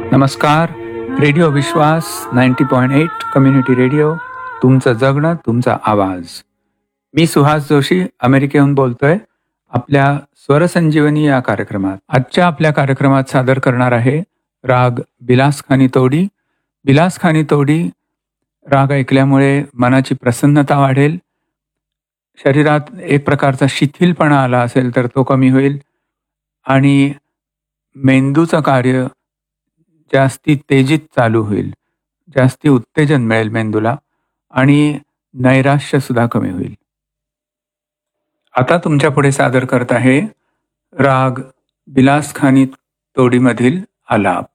नमस्कार. रेडिओ विश्वास 90.8 community radio, तुमचं जगणं तुमचा आवाज. मी सुहास जोशी अमेरिकेहून बोलतोय आपल्या स्वरसंजीवनी या कार्यक्रमात. आजच्या आपल्या कार्यक्रमात सादर करणार आहे राग बिलासखानी तोडी. बिलासखानी तोडी राग ऐकल्यामुळे मनाची प्रसन्नता वाढेल, शरीरात एक प्रकारचा शिथिलपणा आला असेल तर तो कमी होईल आणि मेंदूचं कार्य जास्ती तेजीत चालू होईल, जास्ती उत्तेजन मिळेल मेंदूला आणि नैराश्य सुद्धा कमी होईल. आता तुमच्या पुढे सादर करत आहे राग बिलासखानी तोडीमधील आलाप.